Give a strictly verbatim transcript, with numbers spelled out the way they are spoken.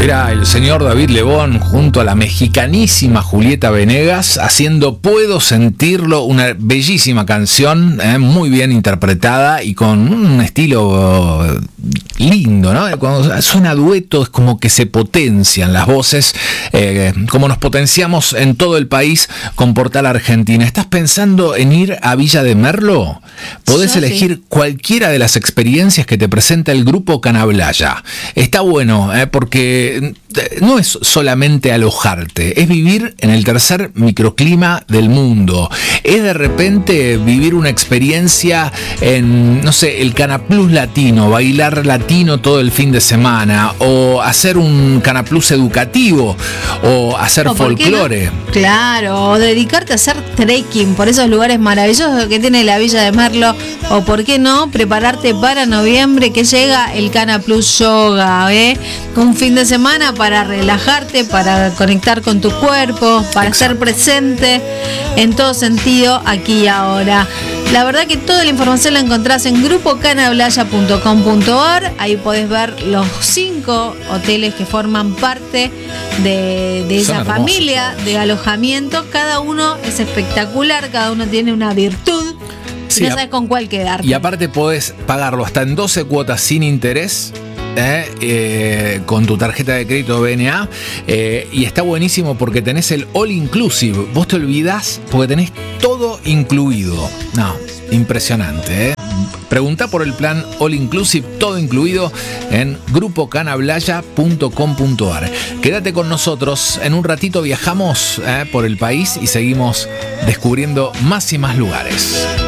Era el señor David Lebón junto a la mexicanísima Julieta Venegas haciendo Puedo Sentirlo, una bellísima canción, eh, muy bien interpretada y con un estilo lindo, ¿no? Cuando suena dueto es como que se potencian las voces, eh, como nos potenciamos en todo el país con Portal Argentina. ¿Estás pensando en ir a Villa de Merlo? Podés Yo elegir sí. cualquiera de las experiencias que te presenta el Grupo Canablaya. Está bueno, eh, porque no es solamente alojarte, es vivir en el tercer microclima del mundo. Es de repente vivir una experiencia en, no sé, el Canaplus latino, bailar latino todo el fin de semana, o hacer un Canaplus educativo, o hacer ¿O por qué folclore. no? Claro, o dedicarte a hacer trekking por esos lugares maravillosos que tiene la Villa de Merlo, o por qué no, prepararte para noviembre que llega el Cana Plus Yoga, ¿eh? Un fin de semana para relajarte, para conectar con tu cuerpo, para Exacto. ser presente en todo sentido aquí y ahora. La verdad que toda la información la encontrás en grupo canablaya punto com punto ar. Ahí podés ver los cinco hoteles que forman parte de, de Son esa hermosos familia todos. de alojamiento. Cada uno es espectacular, cada uno tiene una virtud. Sí, No a- sabes con cuál quedarte. Y aparte podés pagarlo hasta en doce cuotas sin interés. Eh, eh, con tu tarjeta de crédito B N A, eh, y está buenísimo porque tenés el all inclusive. Vos te olvidás porque tenés todo incluido. No, impresionante, ¿eh? Preguntá por el plan all inclusive, todo incluido en grupo canablaya punto com punto ar. Quédate con nosotros, en un ratito viajamos eh, por el país y seguimos descubriendo más y más lugares.